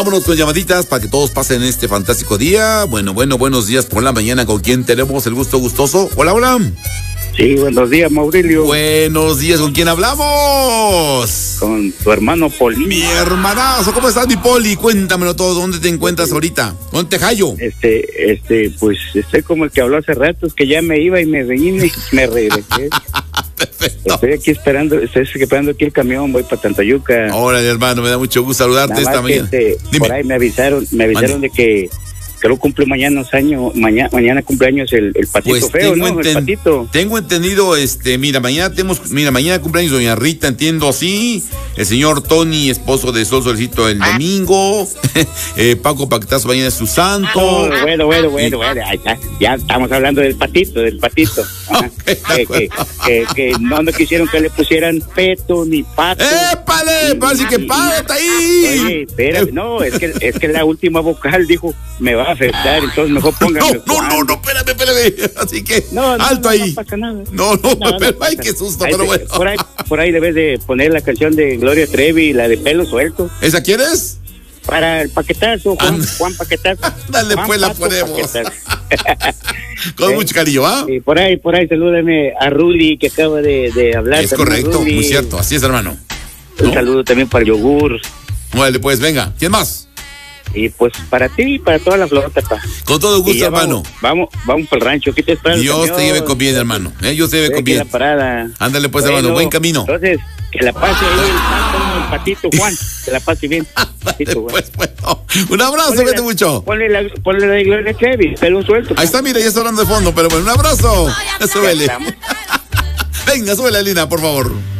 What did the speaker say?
Vámonos con llamaditas para que todos pasen este fantástico día. Bueno, buenos días por la mañana. ¿Con quién tenemos el gusto gustoso? Hola, hola. Sí, buenos días, Maurilio. Buenos días, ¿con quién hablamos? Con tu hermano Poli. Mi hermanazo, ¿cómo estás, mi Poli? Cuéntamelo todo, ¿dónde te encuentras ahorita? ¿Dónde te hallo? Pues estoy como el que habló hace rato, es que ya me iba y me vine y me regresé. Perfecto. Estoy esperando aquí el camión, voy para Tantayuca. Órale, hermano, me da mucho gusto saludarte esta mañana. Por ahí me avisaron de que lo cumple mañana mañana cumpleaños el patito pues feo, ¿no? El patito. Tengo entendido, mañana cumpleaños doña Rita, entiendo así. El señor Tony, esposo de Sol Solicito el domingo. Paco Paquetazo mañana es su santo. Bueno, ya estamos hablando del patito. Que no quisieron que le pusieran Peto ni Pato. ¡Épale! Parece que párate ahí. Oye, espérate, no, es que la última vocal dijo, me va a afectar, entonces mejor póngame. No, espérame. Así que, alto ahí. No pasa nada. No, pero ay, qué susto, pero bueno. Por ahí debes de poner la canción de Gloria Trevi, la de Pelo Suelto. ¿Esa quieres? Para el Paquetazo, Juan Paquetazo. Dale, pues la ponemos. Con mucho cariño, ¿ah? Sí, por ahí salúdame a Ruli, que acaba de hablar. Es correcto, muy cierto, así es, hermano. Un saludo también para el yogur. Vale, pues venga, ¿quién más? Y pues para ti y para toda la flota, pa. Con todo gusto, hermano. Vamos para el rancho. Aquí te espero. Dios te lleve con bien, hermano. Dios te lleve con bien. La parada. Ándale, pues, hermano, buen camino. Entonces, que la pase ahí el patito, Juan. Que la pase bien. Patito, pues, bueno. Un abrazo, vete mucho. Ponle la de Gloria Trevi, pelo suelto. Ahí está, mira, ya está hablando de fondo, pero bueno, un abrazo. Súbele. Venga, súbele, Lina, por favor.